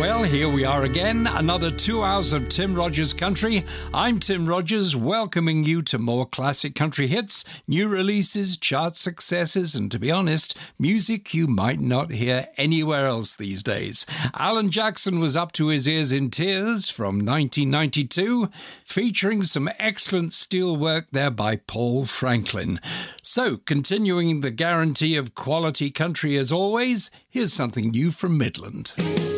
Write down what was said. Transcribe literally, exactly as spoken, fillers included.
Well, here we are again, another two hours of Tim Rogers Country. I'm Tim Rogers, welcoming you to more classic country hits, new releases, chart successes, and to be honest, music you might not hear anywhere else these days. Alan Jackson was up to his ears in tears from nineteen ninety-two, featuring some excellent steel work there by Paul Franklin. So, continuing the guarantee of quality country as always, here's something new from Midland.